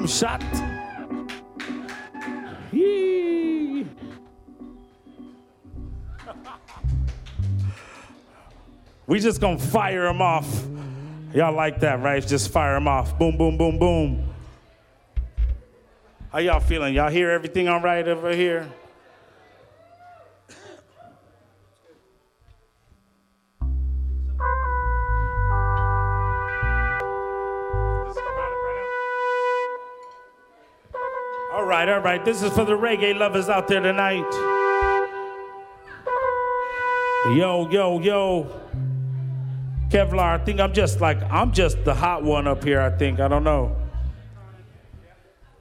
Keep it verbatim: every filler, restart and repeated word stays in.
boom shot. Yee. We just gonna fire them off. Y'all like that, right? Just fire them off. Boom, boom, boom, boom. How y'all feeling? Y'all hear everything all right over here? All right, all right. This is for the reggae lovers out there tonight. Yo, yo, yo. Kevlar, I think I'm just like, I'm just the hot one up here, I think. I don't know.